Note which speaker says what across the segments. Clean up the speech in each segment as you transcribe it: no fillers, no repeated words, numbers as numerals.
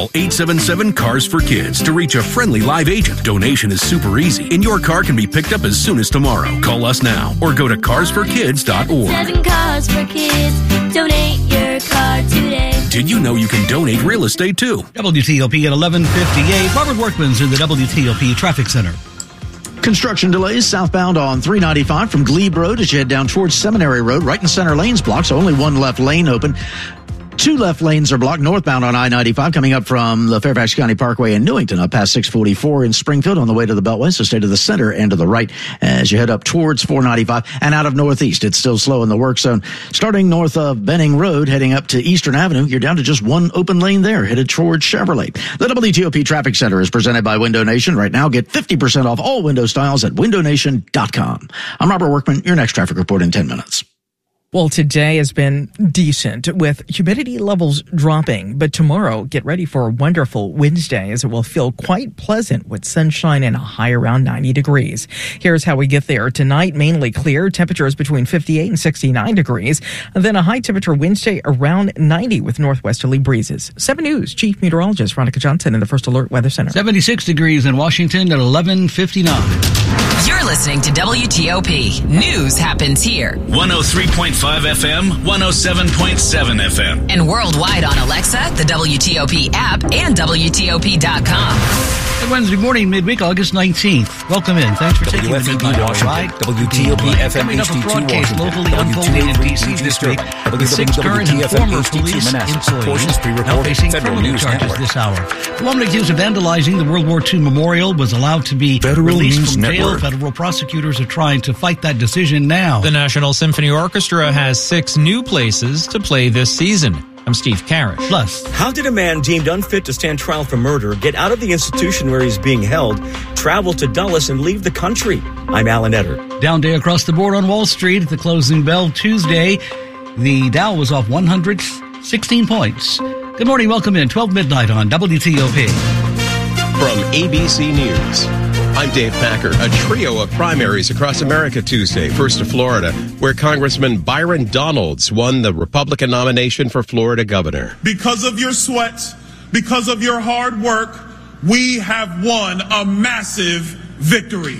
Speaker 1: Call 877-CARS-FOR-KIDS to reach a friendly live agent. Donation is super easy, and your car can be picked up as soon as tomorrow. Call us now or go to carsforkids.org.
Speaker 2: 7 Cars for Kids. Donate your car today.
Speaker 1: Did you know you can donate real estate too?
Speaker 3: WTOP at 11:58. Robert Workman's in the WTOP Traffic Center.
Speaker 4: Construction delays southbound on 395 from Glebe Road as you head down towards Seminary Road. Right and center lanes blocked, so only one left lane open. 2 left lanes are blocked northbound on I-95 coming up from the Fairfax County Parkway in Newington up past 644 in Springfield on the way to the Beltway. So stay to the center and to the right as you head up towards 495 and out of northeast. It's still slow in the work zone. Starting north of Benning Road, heading up to Eastern Avenue, you're down to just one open lane there, headed towards Chevrolet. The WTOP Traffic Center is presented by Window Nation. Right now, get 50% off all window styles at windownation.com. I'm Robert Workman. Your next traffic report in 10 minutes.
Speaker 5: Well, today has been decent with humidity levels dropping, but tomorrow get ready for a wonderful Wednesday as it will feel quite pleasant with sunshine and a high around 90 degrees. Here's how we get there. Tonight, mainly clear, temperatures between 58 and 69 degrees, and then a high temperature Wednesday around 90 with northwesterly breezes. 7 News Chief Meteorologist Veronica Johnson in the First Alert Weather Center.
Speaker 3: 76 degrees in Washington at 11:59.
Speaker 6: You're listening to WTOP. News happens here.
Speaker 7: 103.5 FM, 107.7 FM.
Speaker 6: And worldwide on Alexa, the WTOP app, and WTOP.com.
Speaker 3: Good Wednesday morning, midweek, August 19th. Welcome in. Thanks for taking the midnight ride.
Speaker 8: WTOP FM
Speaker 3: Coming up, a
Speaker 8: HD2
Speaker 3: broadcast
Speaker 8: Washington.
Speaker 3: locally unfolding in D.C. this week with 6 current and former police employees now facing criminal charges this hour. The woman accused of vandalizing the World War II memorial was allowed to be released from jail. Federal prosecutors are trying to fight that decision now.
Speaker 9: The National Symphony Orchestra has 6 new places to play this season. I'm Steve Karish.
Speaker 3: Plus,
Speaker 10: how did a man deemed unfit to stand trial for murder get out of the institution where he's being held, travel to Dulles, and leave the country? I'm Alan Etter.
Speaker 3: Down day across the board on Wall Street at the closing bell Tuesday. The Dow was off 116 points. Good morning. Welcome in. 12 midnight on WTOP.
Speaker 11: From ABC News, I'm Dave Packer. A trio of primaries across America Tuesday. First to Florida, where Congressman Byron Donalds won the Republican nomination for Florida governor.
Speaker 12: Because of your sweat, because of your hard work, we have won a massive victory.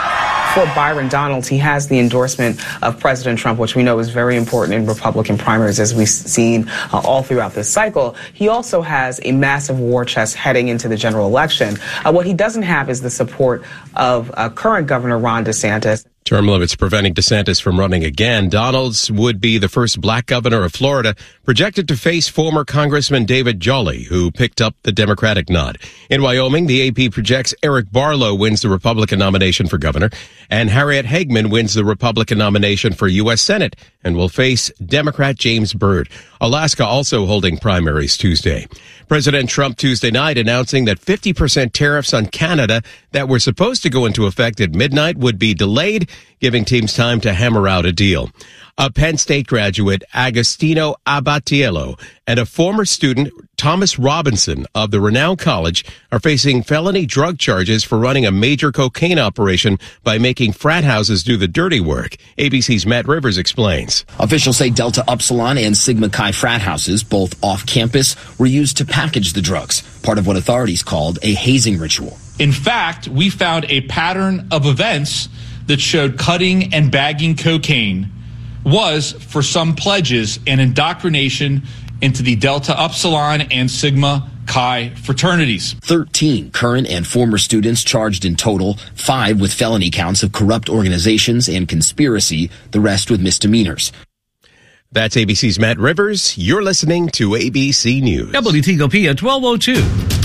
Speaker 13: For Byron Donalds, he has the endorsement of President Trump, which we know is very important in Republican primaries, as we've seen all throughout this cycle. He also has a massive war chest heading into the general election. What he doesn't have is the support of current Governor Ron DeSantis.
Speaker 11: Term limits preventing DeSantis from running again. Donalds would be the first black governor of Florida, projected to face former Congressman David Jolly, who picked up the Democratic nod. In Wyoming, the AP projects Eric Barlow wins the Republican nomination for governor, and Harriet Hagman wins the Republican nomination for U.S. Senate and will face Democrat James Byrd. Alaska also holding primaries Tuesday. President Trump Tuesday night announcing that 50% tariffs on Canada that were supposed to go into effect at midnight would be delayed, giving teams time to hammer out a deal. A Penn State graduate, Agostino Abatiello, and a former student, Thomas Robinson, of the renowned college, are facing felony drug charges for running a major cocaine operation by making frat houses do the dirty work. ABC's Matt Rivers explains.
Speaker 8: Officials say Delta Upsilon and Sigma Chi frat houses, both off-campus, were used to package the drugs, part of what authorities called a hazing ritual.
Speaker 14: In fact, we found a pattern of events that showed cutting and bagging cocaine was, for some pledges, an indoctrination into the Delta Upsilon and Sigma Chi fraternities.
Speaker 8: 13 current and former students charged in total, 5 with felony counts of corrupt organizations and conspiracy, the rest with misdemeanors.
Speaker 11: That's ABC's Matt Rivers. You're listening to ABC News.
Speaker 3: WTOP at 12:02.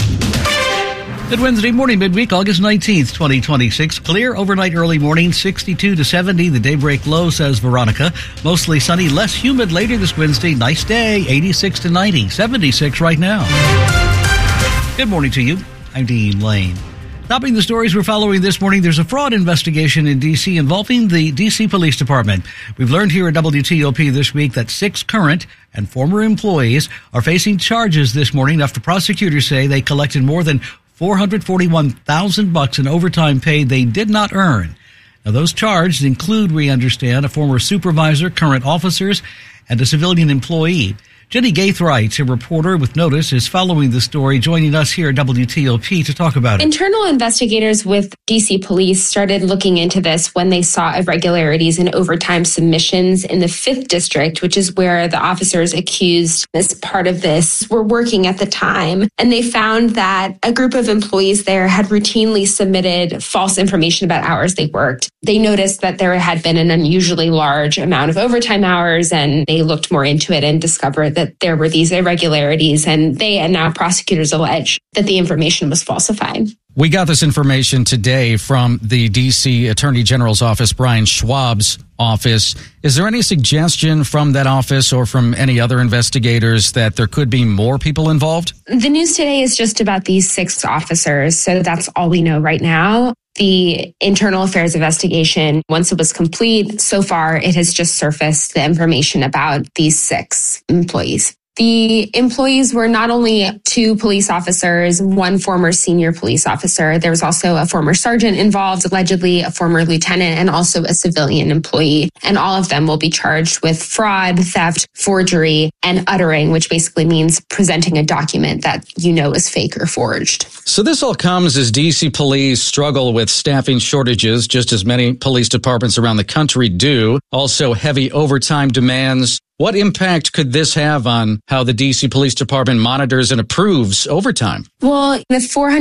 Speaker 3: Good Wednesday morning, midweek, August 19th, 2026. Clear overnight early morning, 62 to 70. The daybreak low, says Veronica. Mostly sunny, less humid later this Wednesday. Nice day, 86 to 90, 76 right now. Good morning to you. I'm Dean Lane. Topping the stories we're following this morning, there's a fraud investigation in D.C. involving the D.C. Police Department. We've learned here at WTOP this week that 6 current and former employees are facing charges this morning after prosecutors say they collected more than $441,000 in overtime pay they did not earn. Now, those charged include, we understand, a former supervisor, current officers, and a civilian employee. Jenny Gaithright, a reporter with Notice, is following the story, joining us here at WTOP to talk about it.
Speaker 15: Internal investigators with D.C. police started looking into this when they saw irregularities in overtime submissions in the 5th District, which is where the officers accused as part of this were working at the time. And they found that a group of employees there had routinely submitted false information about hours they worked. They noticed that there had been an unusually large amount of overtime hours, and they looked more into it and discovered that there were these irregularities, and they and now prosecutors allege that the information was falsified.
Speaker 16: We got this information today from the D.C. Attorney General's office, Brian Schwab's office. Is there any suggestion from that office or from any other investigators that there could be more people involved?
Speaker 15: The news today is just about these 6 officers, so that's all we know right now. The internal affairs investigation, once it was complete, so far it has just surfaced the information about these 6 employees. The employees were not only 2 police officers, 1 former senior police officer. There was also a former sergeant involved, allegedly a former lieutenant, and also a civilian employee. And all of them will be charged with fraud, theft, forgery, and uttering, which basically means presenting a document that you know is fake or forged.
Speaker 16: So this all comes as D.C. police struggle with staffing shortages, just as many police departments around the country do. Also heavy overtime demands. What impact could this have on how the D.C. Police Department monitors and approves overtime?
Speaker 15: Well, the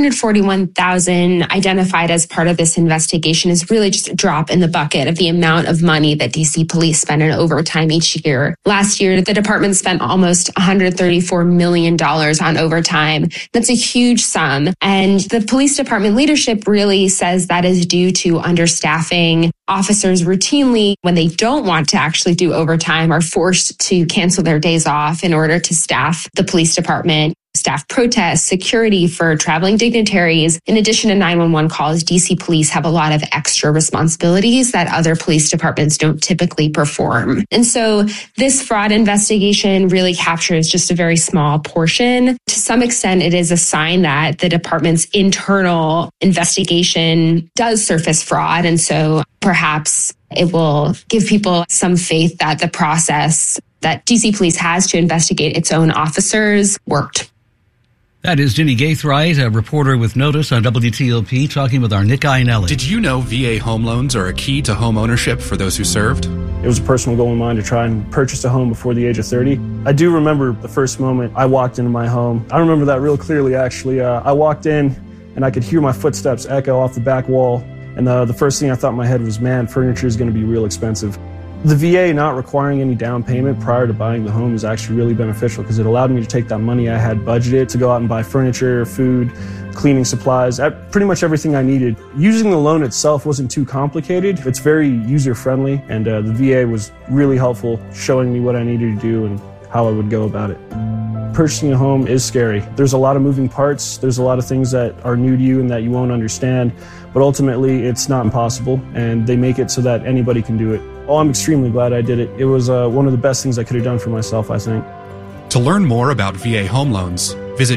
Speaker 15: $441,000 identified as part of this investigation is really just a drop in the bucket of the amount of money that D.C. police spend in overtime each year. Last year, the department spent almost $134 million on overtime. That's a huge sum. And the police department leadership really says that is due to understaffing. Officers routinely, when they don't want to actually do overtime, are forced to cancel their days off in order to staff the police department. Staff protests, security for traveling dignitaries. In addition to 911 calls, DC police have a lot of extra responsibilities that other police departments don't typically perform. And so this fraud investigation really captures just a very small portion. To some extent, it is a sign that the department's internal investigation does surface fraud. And so perhaps it will give people some faith that the process that DC police has to investigate its own officers worked.
Speaker 3: That is Jenny Gaithright, a reporter with Notice on WTOP, talking with our Nick Iannelli.
Speaker 17: Did you know VA home loans are a key to home ownership for those who served?
Speaker 18: It was a personal goal of mine to try and purchase a home before the age of 30. I do remember the first moment I walked into my home. I remember that real clearly, actually. I walked in and I could hear my footsteps echo off the back wall. And the first thing I thought in my head was, man, furniture is going to be real expensive. The VA not requiring any down payment prior to buying the home is actually really beneficial because it allowed me to take that money I had budgeted to go out and buy furniture, food, cleaning supplies, pretty much everything I needed. Using the loan itself wasn't too complicated. It's very user-friendly, and the VA was really helpful showing me what I needed to do and how I would go about it. Purchasing a home is scary. There's a lot of moving parts. There's a lot of things that are new to you and that you won't understand, but ultimately it's not impossible, and they make it so that anybody can do it. Oh, I'm extremely glad I did it. It was one of the best things I could have done for myself, I think.
Speaker 17: To learn more about VA home loans, visit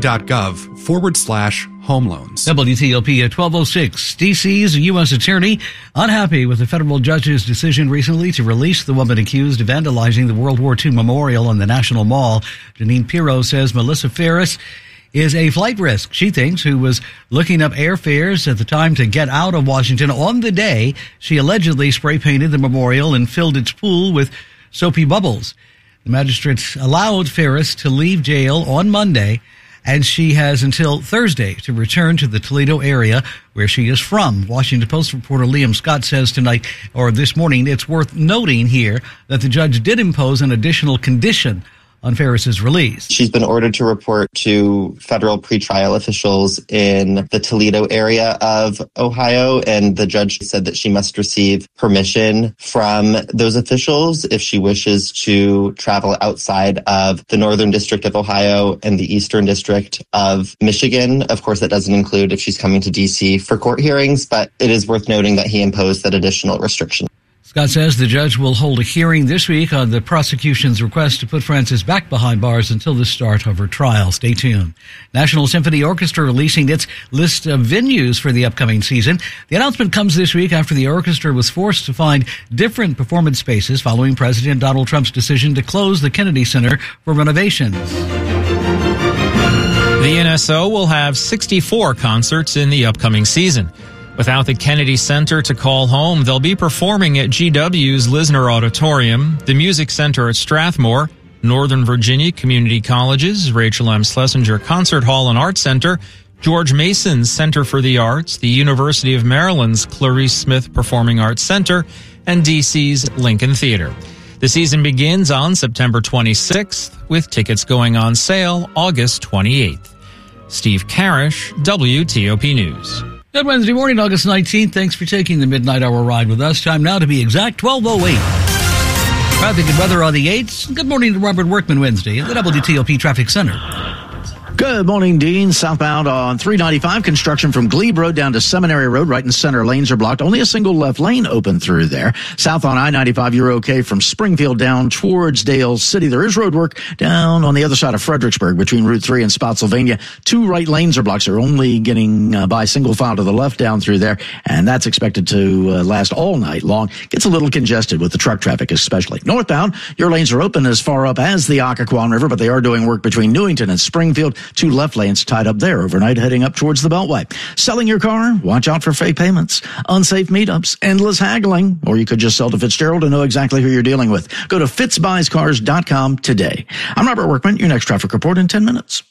Speaker 17: va.gov/home loans.
Speaker 3: WTOP at 12:06. DC's U.S. attorney unhappy with the federal judge's decision recently to release the woman accused of vandalizing the World War II memorial on the National Mall. Janine Pirro says Melissa Ferris is a flight risk, she thinks, who was looking up airfares at the time to get out of Washington on the day she allegedly spray painted the memorial and filled its pool with soapy bubbles. The magistrates allowed Ferris to leave jail on Monday, and she has until Thursday to return to the Toledo area where she is from. Washington Post reporter Liam Scott says this morning, it's worth noting here that the judge did impose an additional condition on Ferris's release.
Speaker 19: She's been ordered to report to federal pretrial officials in the Toledo area of Ohio, and the judge said that she must receive permission from those officials if she wishes to travel outside of the Northern District of Ohio and the Eastern District of Michigan. Of course, that doesn't include if she's coming to D.C. for court hearings, but it is worth noting that he imposed that additional restriction.
Speaker 3: Scott says the judge will hold a hearing this week on the prosecution's request to put Francis back behind bars until the start of her trial. Stay tuned. National Symphony Orchestra releasing its list of venues for the upcoming season. The announcement comes this week after the orchestra was forced to find different performance spaces following President Donald Trump's decision to close the Kennedy Center for renovations.
Speaker 9: The NSO will have 64 concerts in the upcoming season. Without the Kennedy Center to call home, they'll be performing at GW's Lisner Auditorium, the Music Center at Strathmore, Northern Virginia Community College's Rachel M. Schlesinger Concert Hall and Art Center, George Mason's Center for the Arts, the University of Maryland's Clarice Smith Performing Arts Center, and DC's Lincoln Theater. The season begins on September 26th, with tickets going on sale August 28th. Steve Karish, WTOP News.
Speaker 3: Good Wednesday morning, August 19th. Thanks for taking the Midnight Hour ride with us. Time now to be exact, 12:08. Traffic and weather on the 8s. Good morning to Robert Workman Wednesday at the WTOP Traffic Center.
Speaker 4: Good morning, Dean. Southbound on 395, construction from Glebe Road down to Seminary Road. Right and center lanes are blocked. Only a single left lane open through there. South on I-95, you're okay from Springfield down towards Dale City. There is road work down on the other side of Fredericksburg between Route 3 and Spotsylvania. 2 right lanes are blocked. They're only getting by single file to the left down through there, and that's expected to last all night long. Gets a little congested with the truck traffic especially. Northbound, your lanes are open as far up as the Occoquan River, but they are doing work between Newington and Springfield. 2 left lanes tied up there overnight heading up towards the Beltway. Selling your car? Watch out for fake payments, unsafe meetups, endless haggling, or you could just sell to Fitzgerald and know exactly who you're dealing with. Go to fitzbuyscars.com today. I'm Robert Workman, your next traffic report in 10 minutes.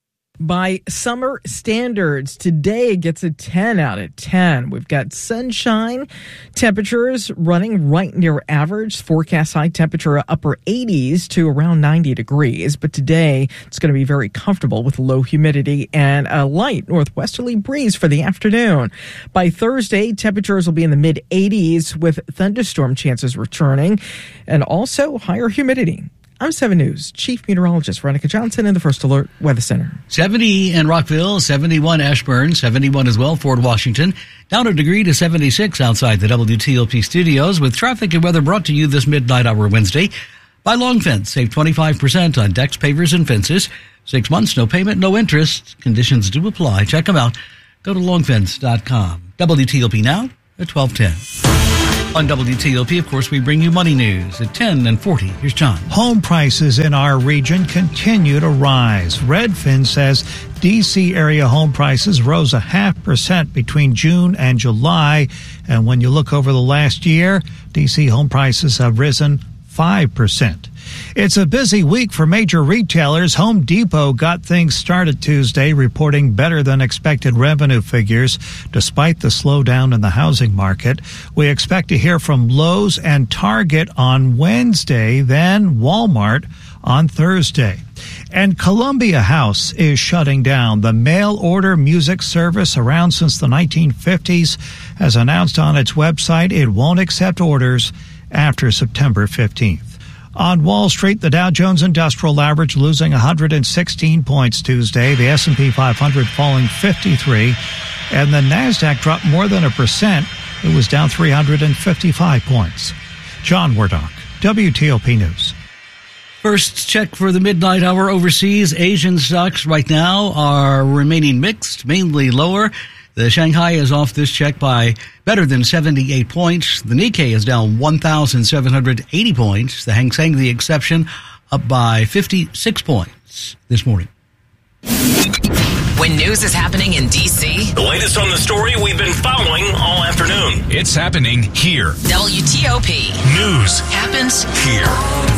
Speaker 5: By summer standards, today it gets a 10 out of 10. We've got sunshine, temperatures running right near average, forecast high temperature upper 80s to around 90 degrees. But today it's going to be very comfortable with low humidity and a light northwesterly breeze for the afternoon. By Thursday, temperatures will be in the mid 80s with thunderstorm chances returning and also higher humidity. I'm 7 News Chief Meteorologist Veronica Johnson in the First Alert Weather Center.
Speaker 3: 70 in Rockville, 71 Ashburn, 71 as well, Fort Washington. Down a degree to 76 outside the WTOP studios with traffic and weather brought to you this midnight hour Wednesday by Long Fence. Save 25% on decks, pavers, and fences. 6 months, no payment, no interest. Conditions do apply. Check them out. Go to longfence.com. WTOP now at 12:10. On WTOP, of course, we bring you money news at 10 and 40. Here's John.
Speaker 20: Home prices in our region continue to rise. Redfin says D.C. area home prices rose 0.5% between June and July. And when you look over the last year, D.C. home prices have risen 5%. It's a busy week for major retailers. Home Depot got things started Tuesday, reporting better than expected revenue figures despite the slowdown in the housing market. We expect to hear from Lowe's and Target on Wednesday, then Walmart on Thursday. And Columbia House is shutting down. The mail-order music service, around since the 1950s, has announced on its website it won't accept orders after September 15th. On Wall Street, the Dow Jones Industrial Average losing 116 points Tuesday, the S&P 500 falling 53, and the Nasdaq dropped more than 1%. It was down 355 points. John Wardock, WTOP News.
Speaker 3: First check for the midnight hour overseas. Asian stocks right now are remaining mixed, mainly lower. The Shanghai is off this check by better than 78 points. The Nikkei is down 1,780 points. The Hang Seng, the exception, up by 56 points this morning.
Speaker 6: When news is happening in D.C.,
Speaker 7: the latest on the story we've been following all afternoon. It's happening here.
Speaker 6: WTOP.
Speaker 7: News happens here.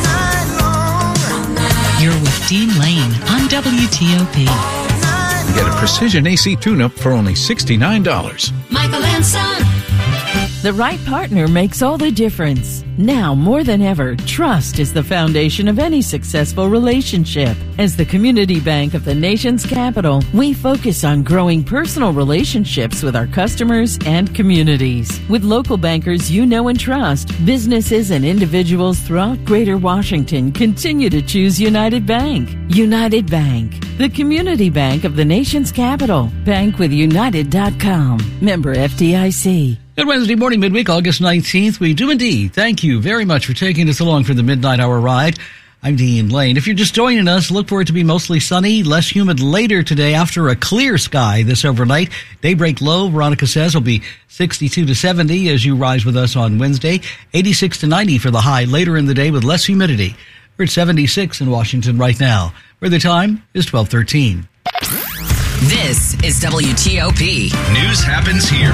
Speaker 21: You're with Dean Lane on WTOP.
Speaker 22: Get a Precision AC tune-up for only $69.
Speaker 21: Michael and Son.
Speaker 23: The right partner makes all the difference.
Speaker 1: Now more than ever, trust is the foundation of any successful relationship. As the community bank of the nation's capital, we focus on growing personal relationships with our customers and communities. With local bankers you know and trust, businesses and individuals throughout Greater Washington continue to choose United Bank. United Bank, the community bank of the nation's capital. Bankwithunited.com. Member FDIC.
Speaker 3: Good Wednesday morning, midweek, August 19th. We do indeed thank you very much for taking us along for the Midnight Hour ride. I'm Dean Lane. If you're just joining us, look for it to be mostly sunny, less humid later today after a clear sky this overnight. Daybreak low, Veronica says, will be 62 to 70 as you rise with us on Wednesday. 86 to 90 for the high later in the day with less humidity. We're at 76 in Washington right now, where the time is 12:13.
Speaker 6: This is WTOP.
Speaker 7: News happens here.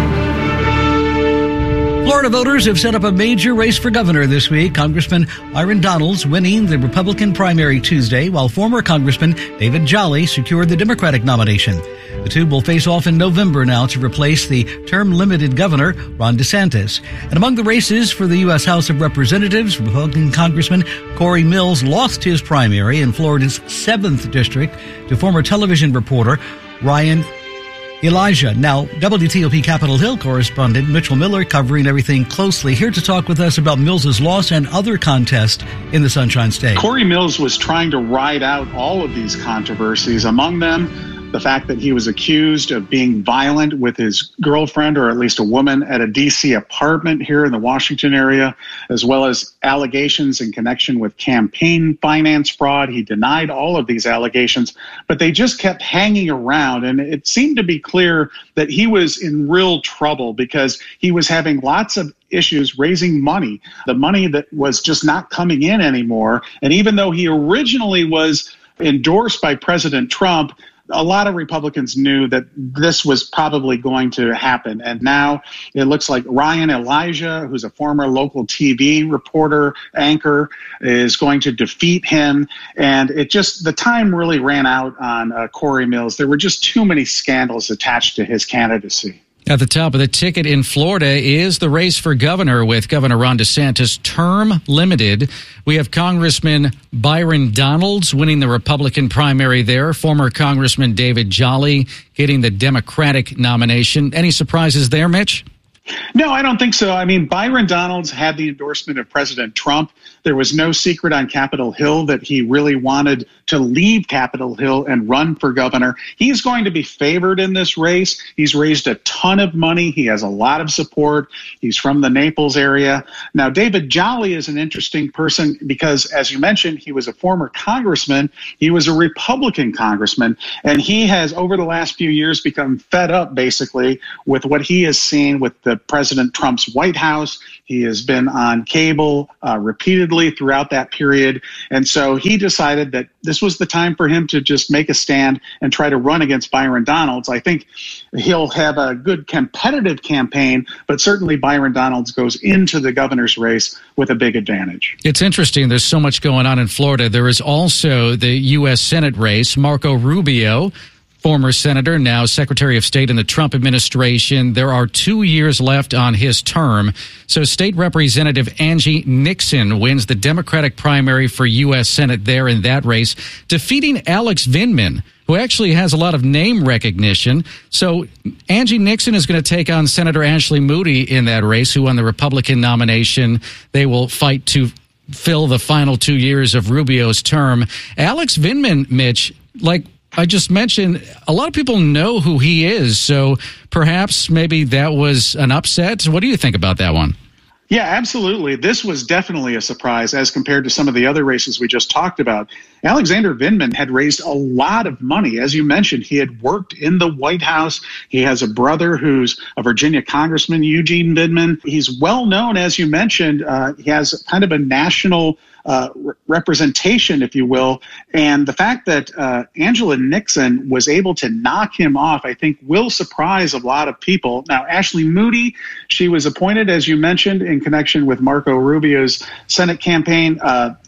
Speaker 3: Florida voters have set up a major race for governor this week. Congressman Byron Donalds winning the Republican primary Tuesday, while former Congressman David Jolly secured the Democratic nomination. The two will face off in November now to replace the term-limited governor, Ron DeSantis. And among the races for the U.S. House of Representatives, Republican Congressman Corey Mills lost his primary in Florida's 7th district to former television reporter Ryan Elijah. Now, WTOP Capitol Hill correspondent Mitchell Miller covering everything closely, here to talk with us about Mills's loss and other contests in the Sunshine State.
Speaker 2: Corey Mills was trying to ride out all of these controversies, among them the fact that he was accused of being violent with his girlfriend, or at least a woman, at a D.C. apartment here in the Washington area, as well as allegations in connection with campaign finance fraud. He denied all of these allegations, but they just kept hanging around. And it seemed to be clear that he was in real trouble because he was having lots of issues raising money, the money that was just not coming in anymore. And even though he originally was endorsed by President Trump, a lot of Republicans knew that this was probably going to happen. And now it looks like Ryan Elijah, who's a former local TV reporter, anchor, is going to defeat him. And the time really ran out on Corey Mills. There were just too many scandals attached to his candidacy.
Speaker 16: At the top of the ticket in Florida is the race for governor, with Governor Ron DeSantis term limited. We have Congressman Byron Donalds winning the Republican primary there. Former Congressman David Jolly getting the Democratic nomination. Any surprises there, Mitch?
Speaker 2: No, I don't think so. I mean, Byron Donalds had the endorsement of President Trump. There was no secret on Capitol Hill that he really wanted to leave Capitol Hill and run for governor. He's going to be favored in this race. He's raised a ton of money. He has a lot of support. He's from the Naples area. Now, David Jolly is an interesting person because, as you mentioned, he was a former congressman. He was a Republican congressman, and he has, over the last few years, become fed up, basically, with what he has seen with the President Trump's White House. He has been on cable repeatedly throughout that period. And so he decided that this was the time for him to just make a stand and try to run against Byron Donalds. I think he'll have a good competitive campaign, but certainly Byron Donalds goes into the governor's race with a big advantage.
Speaker 16: It's interesting. There's so much going on in Florida. There is also the U.S. Senate race. Marco Rubio, former senator, now Secretary of State in the Trump administration. There are 2 years left on his term. So State Representative Angie Nixon wins the Democratic primary for U.S. Senate there in that race, defeating Alex Vindman, who actually has a lot of name recognition. So Angie Nixon is going to take on Senator Ashley Moody in that race, who won the Republican nomination. They will fight to fill the final 2 years of Rubio's term. Alex Vindman, Mitch, like I just mentioned, a lot of people know who he is, so perhaps maybe that was an upset. What do you think about that one?
Speaker 2: Yeah, absolutely. This was definitely a surprise as compared to some of the other races we just talked about. Alexander Vindman had raised a lot of money. As you mentioned, he had worked in the White House. He has a brother who's a Virginia congressman, Eugene Vindman. He's well known, as you mentioned. He has kind of a national representation, if you will. And the fact that Angela Nixon was able to knock him off, I think, will surprise a lot of people. Now, Ashley Moody, she was appointed, as you mentioned, in connection with Marco Rubio's Senate campaign.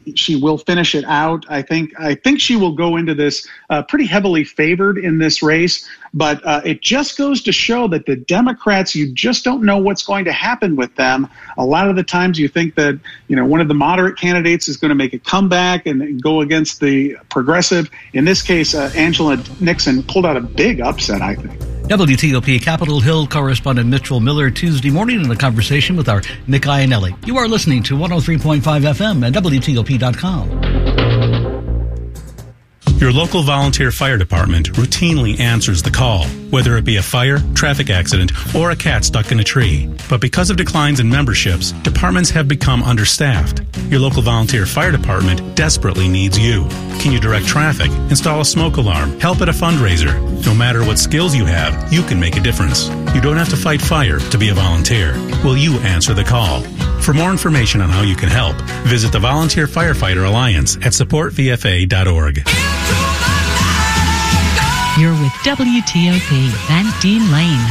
Speaker 2: she will finish it out. I think she will go into this pretty heavily favored in this race, but it just goes to show that the Democrats, you just don't know what's going to happen with them. A lot of the times you think that, one of the moderate candidates is going to make a comeback and go against the progressive. In this case, Angela Nixon pulled out a big upset, I think.
Speaker 3: WTOP Capitol Hill correspondent Mitchell Miller Tuesday morning in a conversation with our Nick Iannelli. You are listening to 103.5 FM and WTOP.com.
Speaker 10: Your local volunteer fire department routinely answers the call, whether it be a fire, traffic accident, or a cat stuck in a tree. But because of declines in memberships, departments have become understaffed. Your local volunteer fire department desperately needs you. Can you direct traffic, install a smoke alarm, help at a fundraiser? No matter what skills you have, you can make a difference. You don't have to fight fire to be a volunteer. Will you answer the call? For more information on how you can help, visit the Volunteer Firefighter Alliance at supportvfa.org.
Speaker 21: You're with WTOP, Van Dean Lane.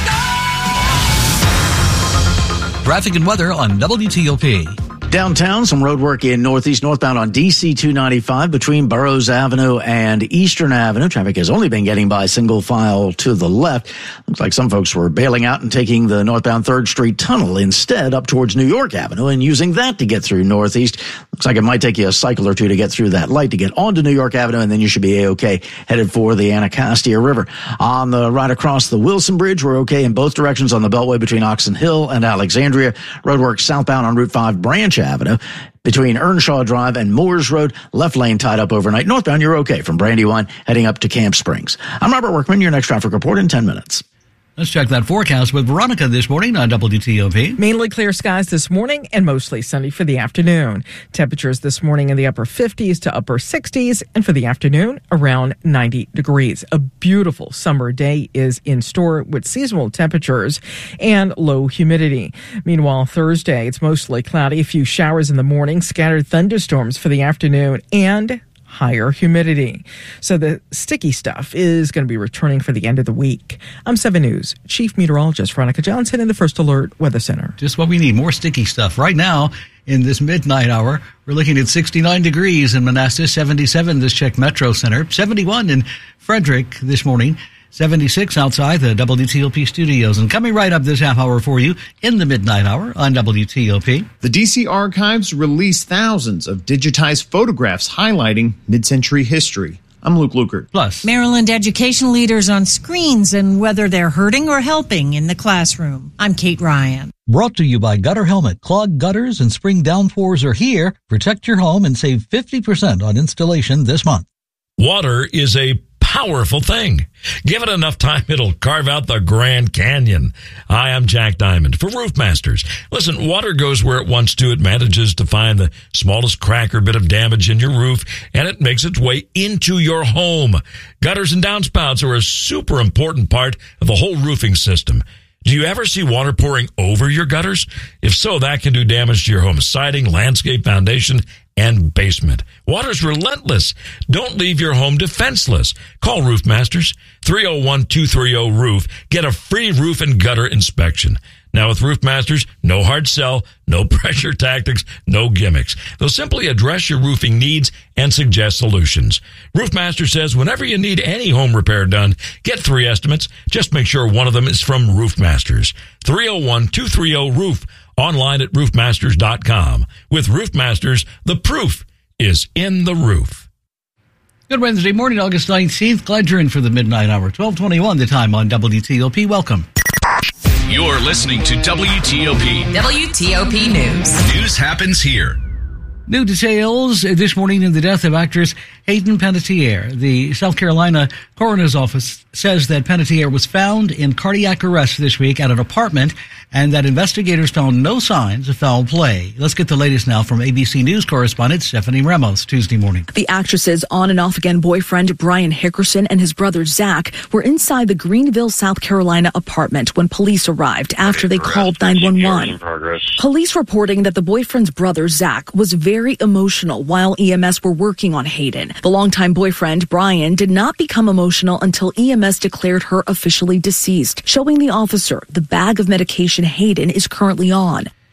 Speaker 3: Traffic and weather on WTOP.
Speaker 4: Downtown, some road work in northeast northbound on DC 295 between Burroughs Avenue and Eastern Avenue. Traffic has only been getting by single file to the left. Looks like some folks were bailing out and taking the northbound 3rd Street tunnel instead up towards New York Avenue and using that to get through northeast. Looks like it might take you a cycle or two to get through that light to get onto New York Avenue, and then you should be A-OK headed for the Anacostia River. On the right across the Wilson Bridge, we're okay in both directions on the Beltway between Oxon Hill and Alexandria. Roadwork southbound on Route 5 Branch Avenue between Earnshaw Drive and Moores Road. Left lane tied up overnight. Northbound, you're okay from Brandywine heading up to Camp Springs. I'm Robert Workman, your next traffic report in 10 minutes.
Speaker 3: Let's check that forecast with Veronica this morning on WTOP.
Speaker 5: Mainly clear skies this morning and mostly sunny for the afternoon. Temperatures this morning in the upper 50s to upper 60s, and for the afternoon, around 90 degrees. A beautiful summer day is in store with seasonal temperatures and low humidity. Meanwhile, Thursday, it's mostly cloudy, a few showers in the morning, scattered thunderstorms for the afternoon, and higher humidity. So the sticky stuff is going to be returning for the end of the week. I'm 7 News Chief Meteorologist Veronica Johnson in the First Alert Weather Center.
Speaker 3: Just what we need, more sticky stuff. Right now, in this midnight hour, we're looking at 69 degrees in Manassas, 77 this Czech Metro Center, 71 in Frederick this morning, 76 outside the WTOP studios. And coming right up this half hour for you in the midnight hour on WTOP.
Speaker 12: The DC Archives released thousands of digitized photographs highlighting mid-century history. I'm Luke Lukert.
Speaker 3: Plus,
Speaker 23: Maryland education leaders on screens and whether they're hurting or helping in the classroom. I'm Kate Ryan.
Speaker 3: Brought to you by Gutter Helmet. Clogged gutters and spring downpours are here. Protect your home and save 50% on installation this month.
Speaker 24: Water is a powerful thing. Give it enough time, it'll carve out the Grand Canyon. Hi, I'm Jack Diamond for Roof Masters. Listen, water goes where it wants to. It manages to find the smallest crack or bit of damage in your roof, and it makes its way into your home. Gutters and downspouts are a super important part of the whole roofing system. Do you ever see water pouring over your gutters? If so, that can do damage to your home siding, landscape, foundation, and basement. Water's relentless. Don't leave your home defenseless. Call Roof Masters, 301-230-ROOF. Get a free roof and gutter inspection. Now with Roof Masters, no hard sell, no pressure tactics, no gimmicks. They'll simply address your roofing needs and suggest solutions. Roof Master says whenever you need any home repair done, get 3 estimates. Just make sure one of them is from Roof Masters. 301-230-ROOF. Online at roofmasters.com. With Roof Masters, the proof is in the roof.
Speaker 3: Good Wednesday morning, August 19th. Glad you're in for the midnight hour. 12:21 the time on WTOP. Welcome.
Speaker 7: You're listening to WTOP.
Speaker 6: WTOP News.
Speaker 7: News happens here.
Speaker 3: New details this morning in the death of actress Hayden Panettiere. The South Carolina Coroner's Office says that Panettiere was found in cardiac arrest this week at an apartment and that investigators found no signs of foul play. Let's get the latest now from ABC News correspondent Stephanie Ramos Tuesday morning.
Speaker 25: The actress's on and off again boyfriend, Brian Hickerson, and his brother, Zach, were inside the Greenville, South Carolina apartment when police arrived after they called 911. Police reporting that the boyfriend's brother, Zach, was very emotional while EMS were working on Hayden. The longtime boyfriend, Brian, did not become emotional until EMS declared her officially deceased, showing the officer the bag of medication Hayden is currently on.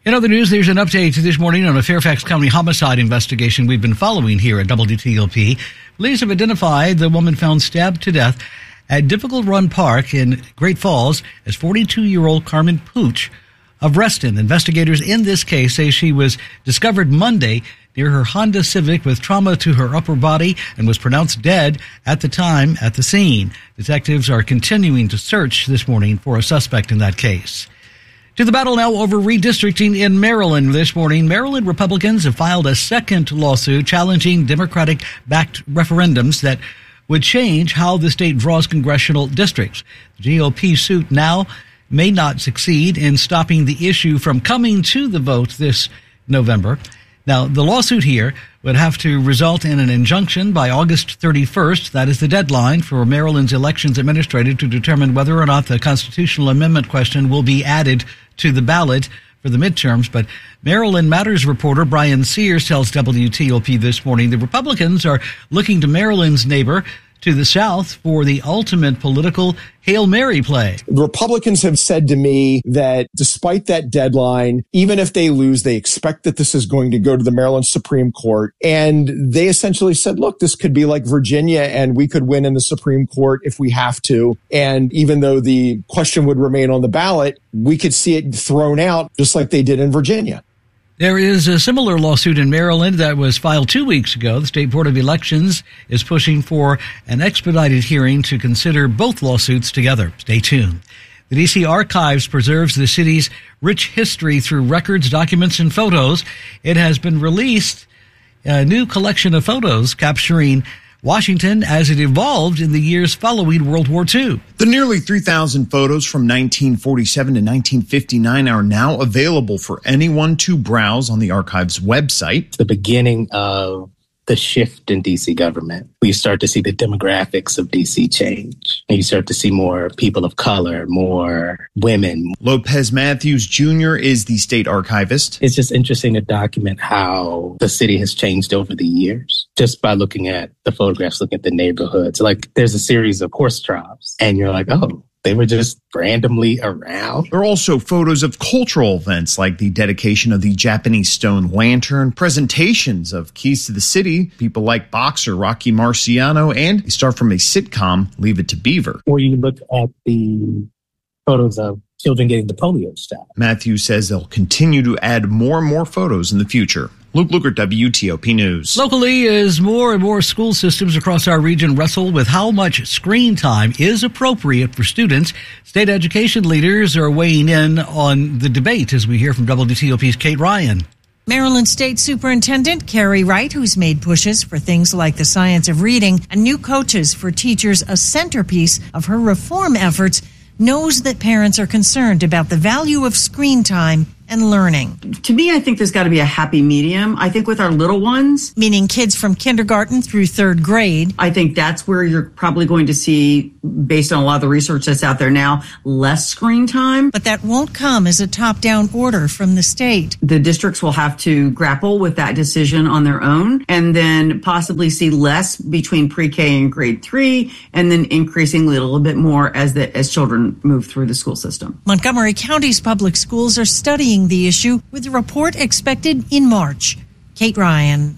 Speaker 3: In other news, there's an update this morning on a Fairfax County homicide investigation we've been following here at WTOP. Police have identified the woman found stabbed to death at Difficult Run Park in Great Falls as 42-year-old Carmen Pooch of Reston. Investigators in this case say she was discovered Monday near her Honda Civic with trauma to her upper body and was pronounced dead at the time at the scene. Detectives are continuing to search this morning for a suspect in that case. To the battle now over redistricting in Maryland this morning. Maryland Republicans have filed a second lawsuit challenging Democratic-backed referendums that would change how the state draws congressional districts. The GOP suit now may not succeed in stopping the issue from coming to the vote this November. Now, the lawsuit here would have to result in an injunction by August 31st. That is the deadline for Maryland's elections administrator to determine whether or not the constitutional amendment question will be added to the ballot for the midterms. But Maryland Matters reporter Brian Sears tells WTOP this morning the Republicans are looking to Maryland's neighbor to the south for the ultimate political Hail Mary play.
Speaker 8: The Republicans have said to me that despite that deadline, even if they lose, they expect that this is going to go to the Maryland Supreme Court. And they essentially said, look, this could be like Virginia and we could win in the Supreme Court if we have to. And even though the question would remain on the ballot, we could see it thrown out just like they did in Virginia.
Speaker 3: There is a similar lawsuit in Maryland that was filed 2 weeks ago. The State Board of Elections is pushing for an expedited hearing to consider both lawsuits together. Stay tuned. The D.C. Archives preserves the city's rich history through records, documents, and photos. It has been released a new collection of photos capturing Washington as it evolved in the years following World War II.
Speaker 12: The nearly 3,000 photos from 1947 to 1959 are now available for anyone to browse on the Archives website.
Speaker 11: The beginning of the shift in D.C. government. We start to see the demographics of D.C. change. And you start to see more people of color, more women.
Speaker 12: Lopez Matthews Jr. is the state archivist.
Speaker 11: It's just interesting to document how the city has changed over the years. Just by looking at the photographs, looking at the neighborhoods. Like there's a series of horse drops and you're like, oh, they were just randomly around.
Speaker 12: There are also photos of cultural events like the dedication of the Japanese stone lantern, presentations of keys to the city, people like boxer Rocky Marciano, and a star from a sitcom, Leave It to Beaver.
Speaker 11: Or you look at the photos of children getting the polio shot.
Speaker 12: Matthews says they'll continue to add more and more photos in the future. Luke Luger, WTOP News.
Speaker 3: Locally, as more and more school systems across our region wrestle with how much screen time is appropriate for students, state education leaders are weighing in on the debate, as we hear from WTOP's Kate Ryan.
Speaker 23: Maryland State Superintendent Carrie Wright, who's made pushes for things like the science of reading and new coaches for teachers, a centerpiece of her reform efforts, knows that parents are concerned about the value of screen time and learning.
Speaker 13: To me, I think there's got to be a happy medium. I think with our little ones,
Speaker 23: meaning kids from kindergarten through third grade,
Speaker 13: I think that's where you're probably going to see, based on a lot of the research that's out there now, less screen time.
Speaker 23: But that won't come as a top-down order from the state.
Speaker 13: The districts will have to grapple with that decision on their own and then possibly see less between pre-K and grade 3 and then increasing a little bit more as children move through the school system.
Speaker 23: Montgomery County's public schools are studying the issue with a report expected in March. Kate Ryan,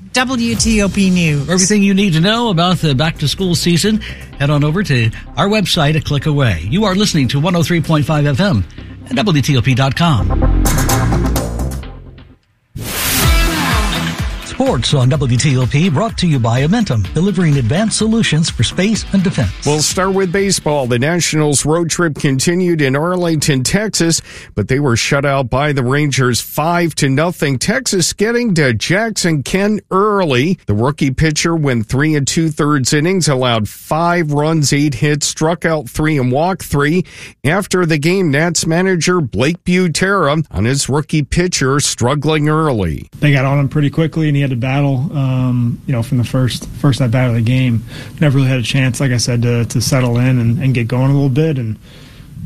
Speaker 23: WTOP News.
Speaker 3: Everything you need to know about the back-to-school season, head on over to our website a click away. You are listening to 103.5 FM and WTOP.com. Sports on WTOP, brought to you by Amentum, delivering advanced solutions for space and defense.
Speaker 14: We'll start with baseball. The Nationals road trip continued in Arlington, Texas, but they were shut out by the Rangers 5-0. Texas getting to Jackson Kent early. The rookie pitcher went 3 2/3 innings, allowed 5 runs, 8 hits, struck out 3 and walked 3. After the game, Nats manager Blake Butera on his rookie pitcher struggling early.
Speaker 15: They got on him pretty quickly, and he had to battle, from the first at bat of the game. Never really had a chance, like I said, to settle in and get going a little bit. And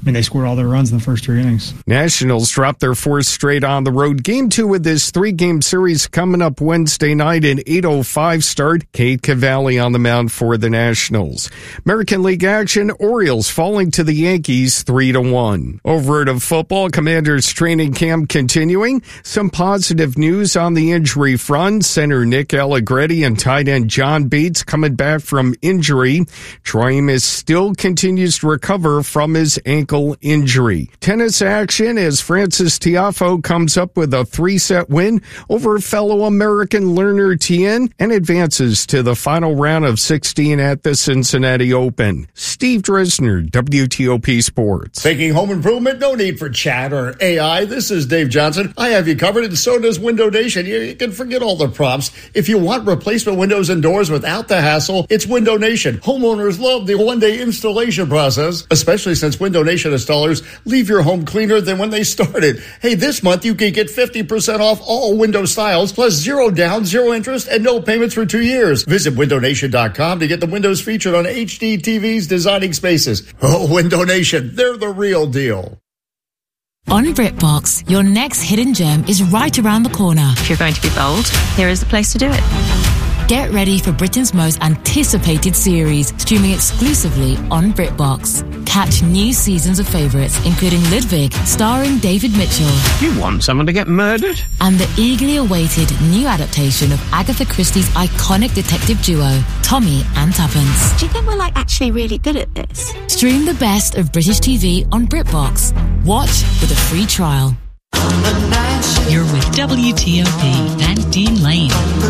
Speaker 15: they scored all their runs in the first 3 innings.
Speaker 14: Nationals dropped their 4th straight on the road. Game 2 of this 3-game series coming up Wednesday night, an 8:05 start. Cade Cavalli on the mound for the Nationals. American League action, Orioles falling to the Yankees 3-1. Over to football, Commanders training camp continuing. Some positive news on the injury front. Center Nick Allegretti and tight end John Bates coming back from injury. Troy Amos still continues to recover from his ankle injury. Tennis action as Francis Tiafoe comes up with a 3-set win over fellow American Lerner Tien and advances to the final round of 16 at the Cincinnati Open. Steve Dresner, WTOP Sports.
Speaker 9: Thinking home improvement? No need for chat or AI. This is Dave Johnson. I have you covered, and so does Window Nation. You can forget all the props. If you want replacement windows and doors without the hassle, it's Window Nation. Homeowners love the one-day installation process, especially since Window Nation installers leave your home cleaner than when they started. Hey, this month you can get 50% off all window styles, plus 0 down, 0 interest, and no payments for 2 years. Visit windownation.com to get the windows featured on HD TVs designing spaces. Oh, Window Nation, they're the real deal.
Speaker 17: On BritBox, your next hidden gem is right around the corner.
Speaker 18: If you're going to be bold, here is the place to do it.
Speaker 17: Get ready for Britain's most anticipated series, streaming exclusively on BritBox. Catch new seasons of favourites, including Ludwig, starring David Mitchell.
Speaker 19: You want someone to get murdered?
Speaker 17: And the eagerly awaited new adaptation of Agatha Christie's iconic detective duo, Tommy and Tuppence.
Speaker 18: Do you think we're actually really good at this?
Speaker 17: Stream the best of British TV on BritBox. Watch with a free trial.
Speaker 21: You're with WTOP and Dean Lane.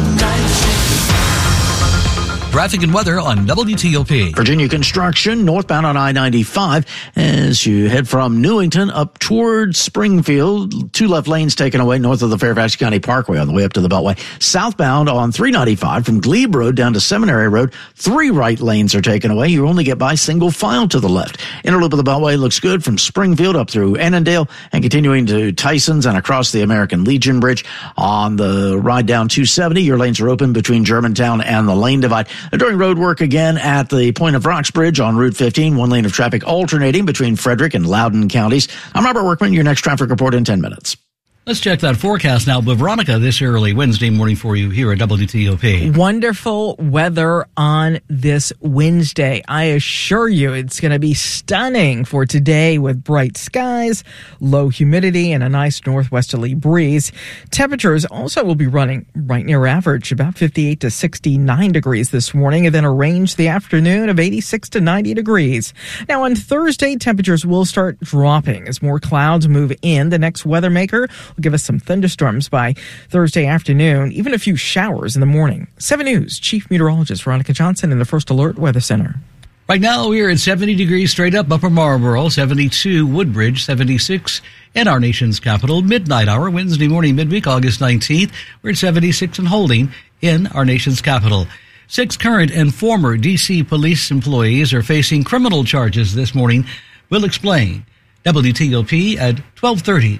Speaker 3: Traffic and weather on WTOP.
Speaker 4: Virginia construction northbound on I-95 as you head from Newington up towards Springfield. 2 left lanes taken away north of the Fairfax County Parkway on the way up to the Beltway. Southbound on 395 from Glebe Road down to Seminary Road. 3 right lanes are taken away. You only get by single file to the left. Inner loop of the Beltway looks good from Springfield up through Annandale and continuing to Tysons and across the American Legion Bridge. On the ride down 270, your lanes are open between Germantown and the Lane Divide. During road work again at the Point of Rocks Bridge on Route 15, 1 lane of traffic alternating between Frederick and Loudoun counties. I'm Robert Workman, your next traffic report in 10 minutes.
Speaker 3: Let's check that forecast now. But Veronica, this early Wednesday morning for you here at WTOP.
Speaker 5: Wonderful weather on this Wednesday. I assure you it's going to be stunning for today with bright skies, low humidity, and a nice northwesterly breeze. Temperatures also will be running right near average, about 58 to 69 degrees this morning, and then a range the afternoon of 86 to 90 degrees. Now on Thursday, temperatures will start dropping as more clouds move in. The next weather maker will give us some thunderstorms by Thursday afternoon, even a few showers in the morning. 7 News Chief Meteorologist Veronica Johnson in the First Alert Weather Center.
Speaker 3: Right now, we're at 70 degrees straight up Upper Marlboro, 72 Woodbridge, 76 in our nation's capital. Midnight hour, Wednesday morning, midweek, August 19th. We're at 76 and holding in our nation's capital. 6 current and former D.C. police employees are facing criminal charges this morning. We'll explain. WTOP at 12:30.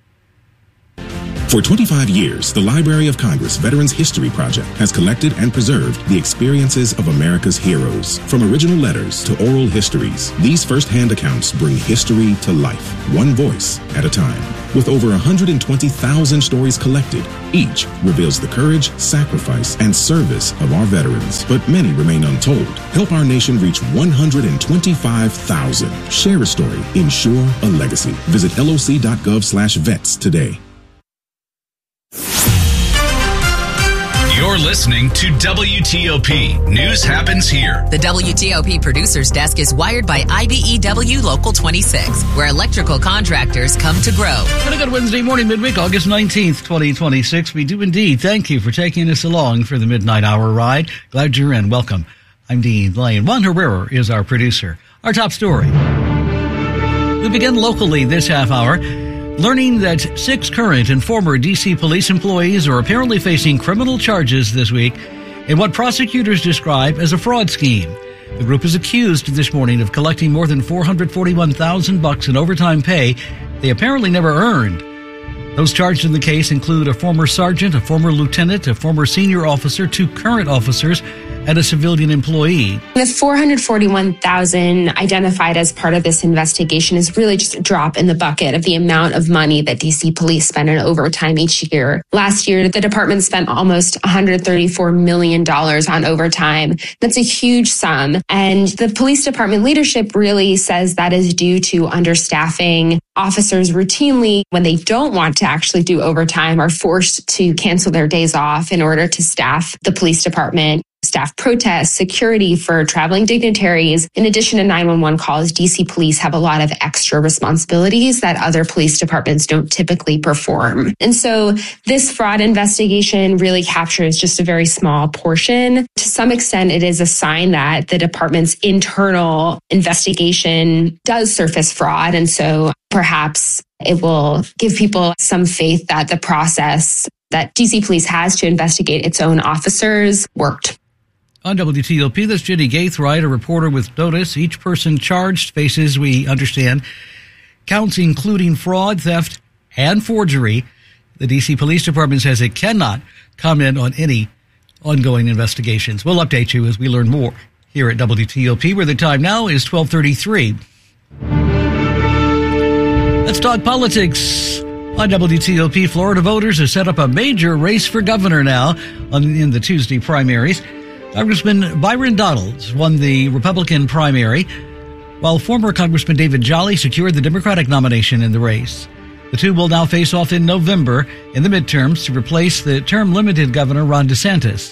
Speaker 20: For 25 years, the Library of Congress Veterans History Project has collected and preserved the experiences of America's heroes. From original letters to oral histories, these first-hand accounts bring history to life, one voice at a time. With over 120,000 stories collected, each reveals the courage, sacrifice, and service of our veterans. But many remain untold. Help our nation reach 125,000. Share a story. Ensure a legacy. Visit loc.gov/vets today.
Speaker 7: You're listening to WTOP. News happens here.
Speaker 6: The WTOP producer's desk is wired by IBEW Local 26, where electrical contractors come to grow.
Speaker 3: And a good Wednesday morning, midweek, August 19th, 2026. We do indeed thank you for taking us along for the Midnight Hour ride. Glad you're in. Welcome. I'm Dean Lane. Juan Herrera is our producer. Our top story. We begin locally this half hour, learning that 6 current and former D.C. police employees are apparently facing criminal charges this week in what prosecutors describe as a fraud scheme. The group is accused this morning of collecting more than $441,000 in overtime pay they apparently never earned. Those charged in the case include a former sergeant, a former lieutenant, a former senior officer, 2 current officers, and a civilian employee.
Speaker 1: The 441,000 identified as part of this investigation is really just a drop in the bucket of the amount of money that DC police spend on overtime each year. Last year, the department spent almost $134 million on overtime. That's a huge sum. And the police department leadership really says that is due to understaffing. Officers routinely, when they don't want to actually do overtime, are forced to cancel their days off in order to staff the police department. Staff protests, security for traveling dignitaries. In addition to 911 calls, DC police have a lot of extra responsibilities that other police departments don't typically perform. And so this fraud investigation really captures just a very small portion. To some extent, it is a sign that the department's internal investigation does surface fraud. And so perhaps it will give people some faith that the process that DC police has to investigate its own officers worked.
Speaker 3: On WTOP, this is Jenny Gaithright, a reporter with Notice. Each person charged faces, we understand, counts including fraud, theft, and forgery. The D.C. Police Department says it cannot comment on any ongoing investigations. We'll update you as we learn more here at WTOP, where the time now is 12:33. Let's talk politics. On WTOP, Florida voters have set up a major race for governor now in the Tuesday primaries. Congressman Byron Donalds won the Republican primary, while former Congressman David Jolly secured the Democratic nomination in the race. The two will now face off in November in the midterms to replace the term-limited Governor Ron DeSantis.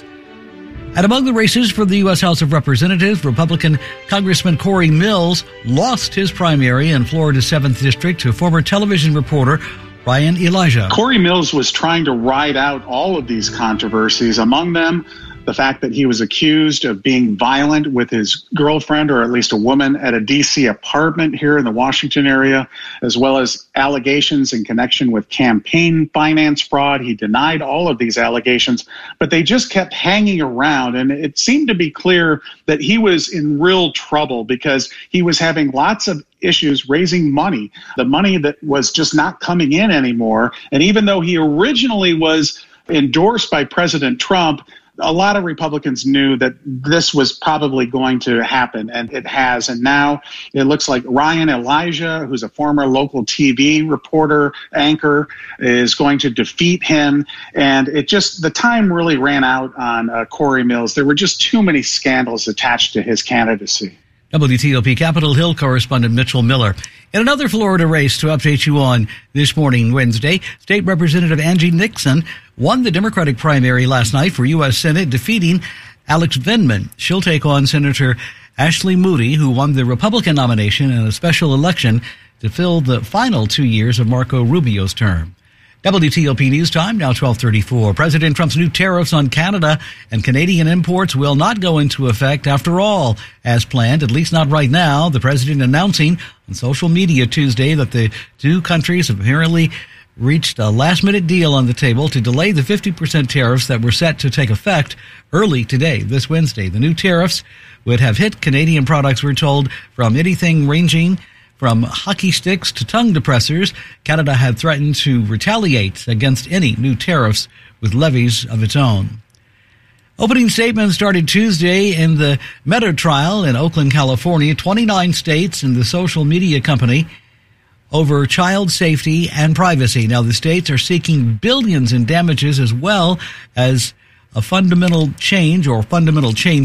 Speaker 3: And among the races for the U.S. House of Representatives, Republican Congressman Corey Mills lost his primary in Florida's 7th District to former television reporter Ryan Elijah.
Speaker 2: Corey Mills was trying to ride out all of these controversies, among them the fact that he was accused of being violent with his girlfriend, or at least a woman, at a D.C. apartment here in the Washington area, as well as allegations in connection with campaign finance fraud. He denied all of these allegations, but they just kept hanging around. And it seemed to be clear that he was in real trouble because he was having lots of issues raising money, the money that was just not coming in anymore. And even though he originally was endorsed by President Trump, a lot of Republicans knew that this was probably going to happen, and it has. And now it looks like Ryan Elijah, who's a former local TV reporter, anchor, is going to defeat him. And the time really ran out on Corey Mills. There were just too many scandals attached to his candidacy.
Speaker 3: WTOP Capitol Hill correspondent Mitchell Miller. In another Florida race to update you on this morning, Wednesday, State Representative Angie Nixon won the Democratic primary last night for U.S. Senate, defeating Alex Vindman. She'll take on Senator Ashley Moody, who won the Republican nomination in a special election to fill the final 2 years of Marco Rubio's term. WTOP News Time, now 12:34. President Trump's new tariffs on Canada and Canadian imports will not go into effect after all, as planned, at least not right now. The president announcing on social media Tuesday that the two countries have apparently reached a last-minute deal on the table to delay the 50% tariffs that were set to take effect early today, this Wednesday. The new tariffs would have hit Canadian products, we're told, from anything ranging from hockey sticks to tongue depressors. Canada had threatened to retaliate against any new tariffs with levies of its own. Opening statements started Tuesday in the Meta trial in Oakland, California. 29 states and the social media company over child safety and privacy. Now, the states are seeking billions in damages as well as a fundamental change